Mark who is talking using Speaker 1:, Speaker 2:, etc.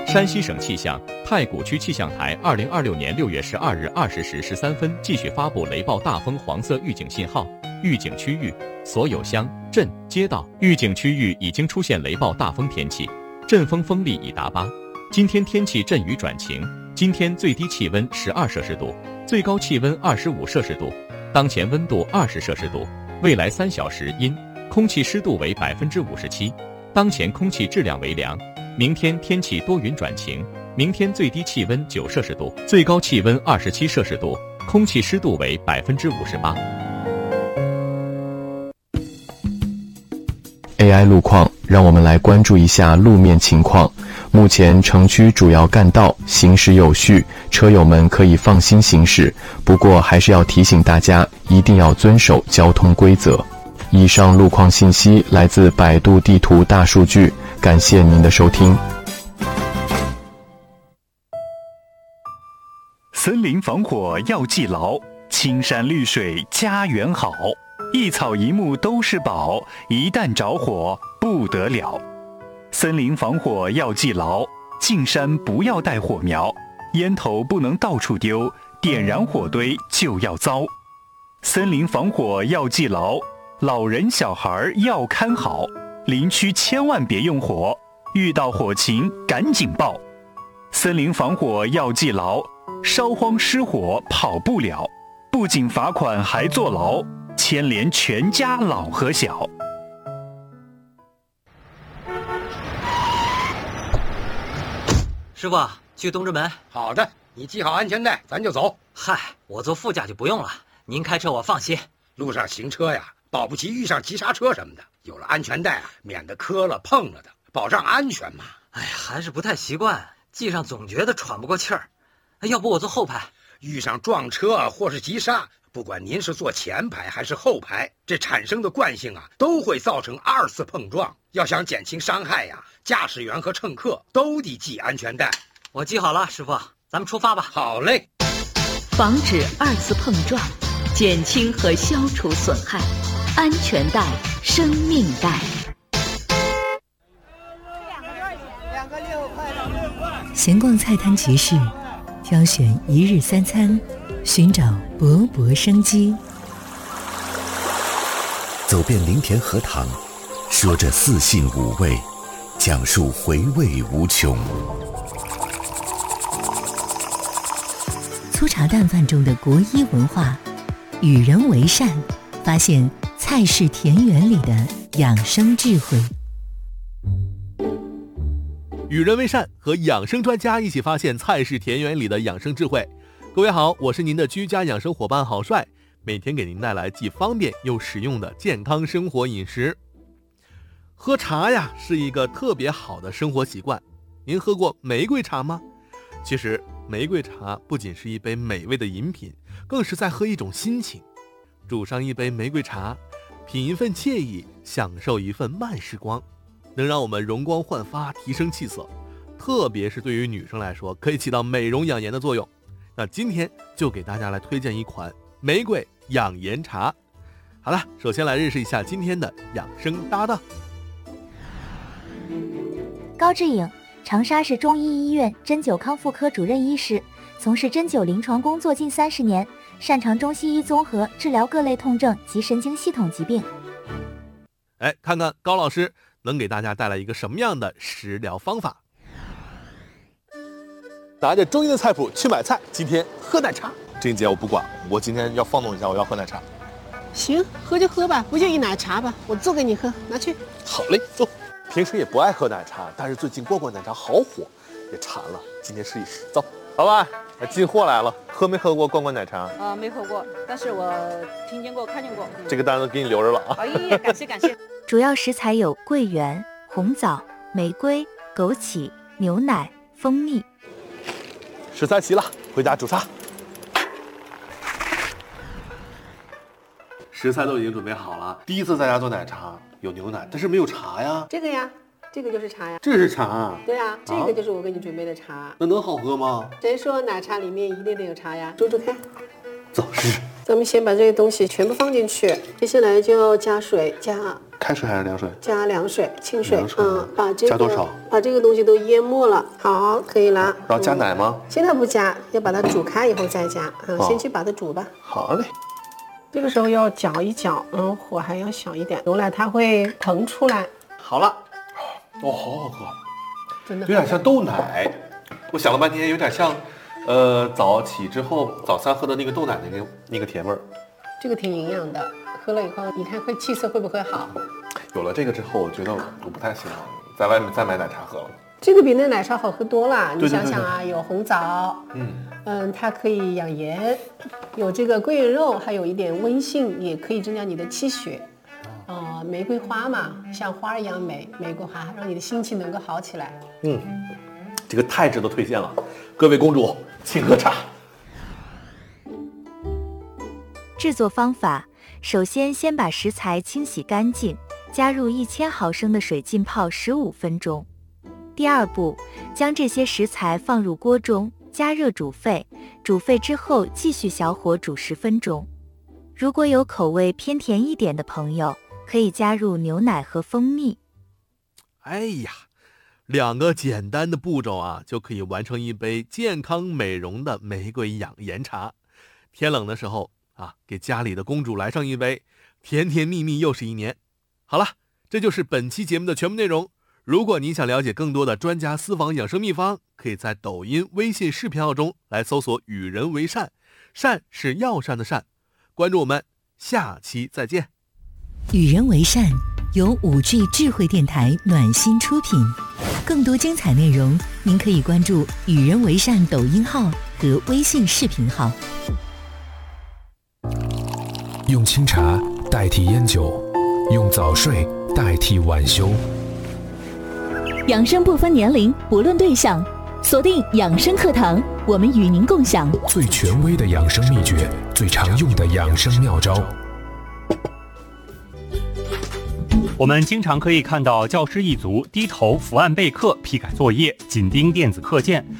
Speaker 1: 山西省气象太谷区气象台2026年6月12日20时13分继续发布雷暴大风黄色预警信号，预警区域所有乡镇街道预警区域已经出现雷暴大风天气，阵风风力已达8。今天天气阵雨转晴，今天最低气温12摄氏度，最高气温25摄氏度，当前温度20摄氏度，未来3小时阴，空气湿度为57%，当前空气质量为良。明天天气多云转晴，明天最低气温9摄氏度，最高气温27摄氏度，空气湿度为58%。
Speaker 2: AI 路况，让我们来关注一下路面情况。目前城区主要干道行驶有序，车友们可以放心行驶，不过还是要提醒大家一定要遵守交通规则。以上路况信息来自百度地图大数据，感谢您的收听。
Speaker 3: 森林防火要记牢，青山绿水家园好，一草一木都是宝，一旦着火不得了。森林防火要记牢，进山不要带火苗，烟头不能到处丢，点燃火堆就要遭。森林防火要记牢，老人小孩要看好，林区千万别用火，遇到火情赶紧报。森林防火要记牢，烧荒失火跑不了，不仅罚款还坐牢，牵连全家老和小。
Speaker 4: 师傅，去东直门。
Speaker 5: 好的，你系好安全带，咱就走。
Speaker 4: 嗨，我坐副驾就不用了，您开车我放心。
Speaker 5: 路上行车呀，保不齐遇上急刹车什么的，有了安全带啊，免得磕了碰了的，保障安全嘛。
Speaker 4: 哎呀，还是不太习惯，系上总觉得喘不过气儿。要不我坐后排？
Speaker 5: 遇上撞车或是急刹，不管您是坐前排还是后排，这产生的惯性啊，都会造成2次碰撞。要想减轻伤害呀，驾驶员和乘客都得系安全带。
Speaker 4: 我系好了，师傅，咱们出发吧。
Speaker 5: 好嘞。
Speaker 6: 防止2次碰撞，减轻和消除损害，安全带，生命带。
Speaker 7: 闲逛菜摊集市，挑选一日3餐，寻找勃勃生机。
Speaker 8: 走遍林田荷塘，说着4性5味，讲述回味无穷。
Speaker 7: 粗茶淡饭中的国医文化，与人为善，发现菜市田园里的养生智慧。
Speaker 9: 与人为善，和养生专家一起发现菜市田园里的养生智慧。各位好，我是您的居家养生伙伴郝帅，每天给您带来既方便又实用的健康生活饮食。喝茶呀，是一个特别好的生活习惯。您喝过玫瑰茶吗？其实玫瑰茶不仅是一杯美味的饮品，更是在喝一种心情。煮上一杯玫瑰茶，品一份惬意，享受一份慢时光，能让我们容光焕发，提升气色。特别是对于女生来说，可以起到美容养颜的作用。那今天就给大家来推荐一款玫瑰养颜茶。好了，首先来认识一下今天的养生搭档。
Speaker 10: 高志颖，长沙市中医医院针灸康复科主任医师，从事针灸临床工作近30年，擅长中西医综合治疗各类痛症及神经系统疾病。
Speaker 9: 看看高老师能给大家带来一个什么样的食疗方法。
Speaker 11: 拿着中医的菜谱去买菜，今天喝奶茶。这一节我不管，我今天要放纵一下，我要喝奶茶。
Speaker 12: 行，喝就喝吧，不就一奶茶吧，我做给你喝，拿去。
Speaker 11: 好嘞，走。平时也不爱喝奶茶，但是最近罐罐奶茶好火，也馋了，今天试一试。走，老板，进货来了，喝没喝过罐罐奶茶？
Speaker 13: 没喝过，但是我听见过、看见过。
Speaker 11: 这个单子给你留着了啊。
Speaker 13: 哎呀，感谢感谢。
Speaker 10: 主要食材有桂圆、红枣、玫瑰、枸杞、牛奶、蜂蜜。
Speaker 11: 食材齐了，回家煮茶。食材都已经准备好了。第一次在家做奶茶，有牛奶，但是没有茶呀。
Speaker 12: 这个呀，这个就是茶呀。
Speaker 11: 这是茶。
Speaker 12: 对呀，这个就是我给你准备的茶。
Speaker 11: 那能好喝吗？
Speaker 12: 谁说奶茶里面一定得有茶呀？煮煮看。
Speaker 11: 走，试试。
Speaker 12: 咱们先把这个东西全部放进去，接下来就加水，加
Speaker 11: 开水还是凉水？
Speaker 12: 加凉水，清水。把这个
Speaker 11: 加多少？
Speaker 12: 把这个东西都淹没了。好，可以了。
Speaker 11: 然后加奶吗？
Speaker 12: 现在不加，要把它煮开以后再加。先去把它煮吧。
Speaker 11: 好嘞。
Speaker 12: 这个时候要搅一搅，火还要小一点，牛奶它会腾出来。
Speaker 11: 好了。哦，好好喝，
Speaker 12: 真的
Speaker 11: 有点像豆奶。我想了半天，有点像，早起之后早餐喝的那个豆奶那个甜味儿。
Speaker 12: 这个挺营养的，喝了以后你看气色会不会好？
Speaker 11: 有了这个之后，我觉得我不太喜欢在外面再买奶茶喝了。
Speaker 12: 这个比那奶茶好喝多了。
Speaker 11: 对对对对，
Speaker 12: 你想想啊，有红枣，它可以养颜，有这个桂圆肉，还有一点温性，也可以增加你的气血。玫瑰花嘛，像花一样美，玫瑰花让你的心情能够好起来。
Speaker 11: 这个太值得推荐了，各位公主，请喝茶。
Speaker 10: 制作方法：首先把食材清洗干净，加入1000毫升的水浸泡15分钟。第二步，将这些食材放入锅中，加热煮沸，煮沸之后继续小火煮10分钟。如果有口味偏甜一点的朋友，可以加入牛奶和蜂蜜。
Speaker 9: 哎呀，2个简单的步骤啊，就可以完成一杯健康美容的玫瑰养颜茶。天冷的时候啊，给家里的公主来上一杯，甜甜蜜蜜又是一年。好了，这就是本期节目的全部内容。如果您想了解更多的专家私房养生秘方，可以在抖音、微信视频号中来搜索与人为善，善是药膳的善。关注我们，下期再见。
Speaker 7: 与人为善由5G 智慧电台暖心出品，更多精彩内容您可以关注与人为善抖音号和微信视频号。
Speaker 14: 用清茶代替烟酒，用早睡代替晚休。
Speaker 6: 养生不分年龄，不论对象，锁定养生课堂，我们与您共享
Speaker 14: 最权威的养生秘诀，最常用的养生妙招。
Speaker 3: 我们经常可以看到教师一族低头伏案备课、批改作业、紧盯电子课件，